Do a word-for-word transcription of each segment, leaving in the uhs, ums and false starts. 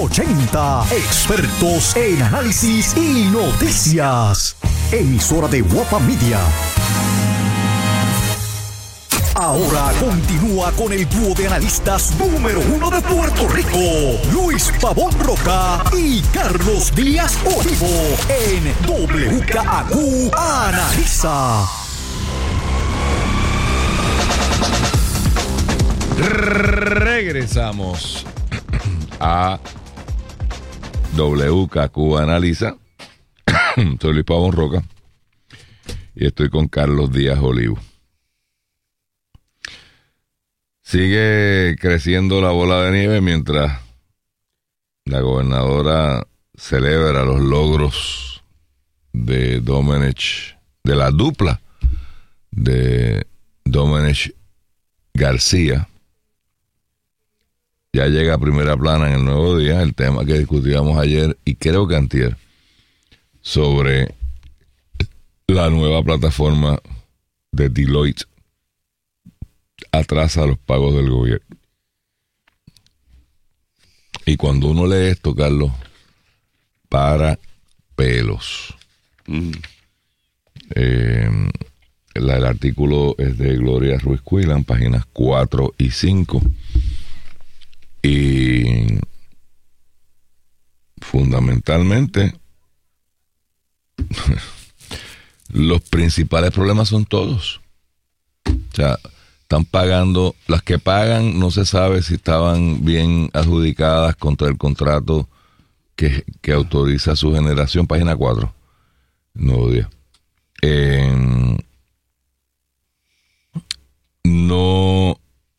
ochenta, expertos en análisis y noticias. Emisora de Guapa Media. Ahora continúa con el dúo de analistas número uno de Puerto Rico, Luis Pavón Roca y Carlos Díaz Olivo, en W K A Q Analiza. Regresamos a W K Q Analiza. Soy Luis Pavón Roca y estoy con Carlos Díaz Olivo. Sigue creciendo la bola de nieve mientras la gobernadora celebra los logros de Domenech, de la dupla de Domenech García. Ya llega a primera plana en el Nuevo Día el tema que discutíamos ayer y creo que antier sobre la nueva plataforma de Deloitte atrasa los pagos del gobierno. Y cuando uno lee esto, Carlos, para pelos. Mm. Eh, la, el artículo es de Gloria Ruiz Cuilan, páginas cuatro y cinco. Y fundamentalmente los principales problemas son todos. O sea, están pagando, las que pagan no se sabe si estaban bien adjudicadas contra el contrato que, que autoriza su generación, página cuatro, Nuevo Día. Eh, no,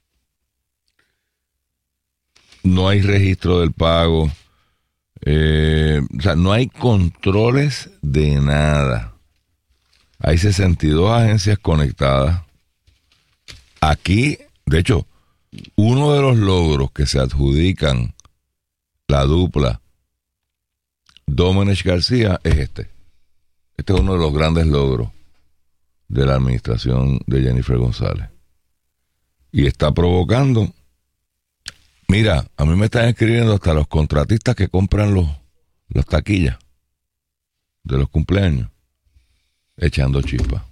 no hay registro del pago, eh, o sea, no hay controles de nada. Hay sesenta y dos agencias conectadas. Aquí, de hecho, uno de los logros que se adjudican la dupla Domenech García es este. Este es uno de los grandes logros de la administración de Jennifer González. Y está provocando... Mira, a mí me están escribiendo hasta los contratistas que compran los, las taquillas de los cumpleaños, echando chispas.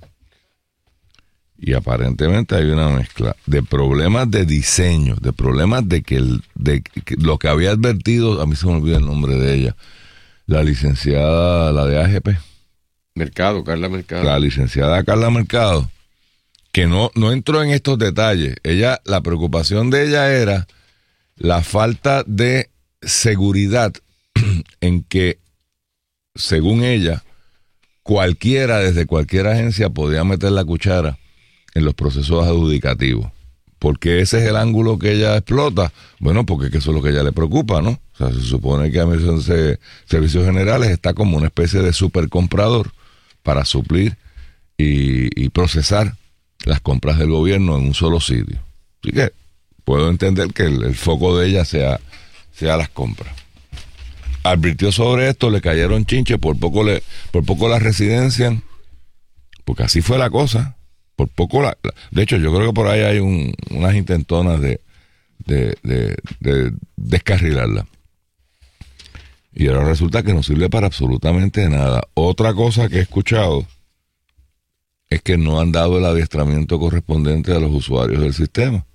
Y aparentemente hay una mezcla de problemas de diseño, de problemas de que, el, de que lo que había advertido, a mí se me olvida el nombre de ella, la licenciada, la de A G P. Mercado, Carla Mercado. La licenciada Carla Mercado, que no, no entró en estos detalles. Ella, la preocupación de ella era la falta de seguridad en que, según ella, cualquiera, desde cualquier agencia, podía meter la cuchara en los procesos adjudicativos. Porque ese es el ángulo que ella explota. Bueno, porque eso es lo que a ella le preocupa, ¿no? O sea, se supone que Administración de Servicios Generales está como una especie de supercomprador para suplir y, y procesar las compras del gobierno en un solo sitio. Así que puedo entender que el, el foco de ella sea, sea las compras. Advirtió sobre esto, le cayeron chinches, por poco le, por poco la residencian, porque así fue la cosa. Por poco la, la de hecho, yo creo que por ahí hay un, unas intentonas de, de, de, de descarrilarla. Y ahora resulta que no sirve para absolutamente nada. Otra cosa que he escuchado es que no han dado el adiestramiento correspondiente a los usuarios del sistema.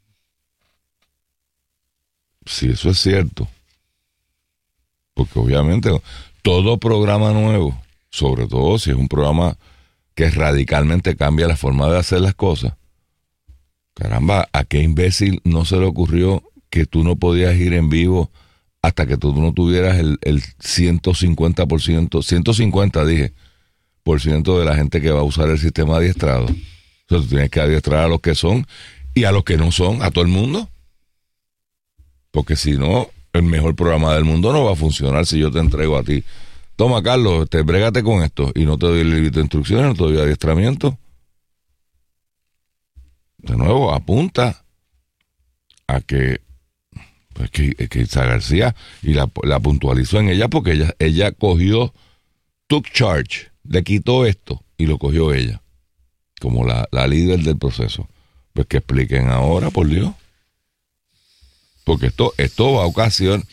Si eso es cierto, porque obviamente todo programa nuevo, sobre todo si es un programa que radicalmente cambia la forma de hacer las cosas, caramba, ¿a qué imbécil no se le ocurrió que tú no podías ir en vivo hasta que tú no tuvieras el, el ciento cincuenta por ciento, ciento cincuenta dije, por ciento de la gente que va a usar el sistema adiestrado? O sea, tú tienes que adiestrar a los que son y a los que no son, a todo el mundo. Porque si no, el mejor programa del mundo no va a funcionar si yo te entrego a ti. Toma, Carlos, te brégate con esto y no te doy el librito de instrucciones, no te doy adiestramiento. De nuevo, apunta a que, pues que, que Isa García, y la, la puntualizó en ella porque ella, ella cogió, took charge, le quitó esto y lo cogió ella, como la, la líder del proceso. Pues que expliquen ahora, por Dios. Porque esto, esto va a ocasionar,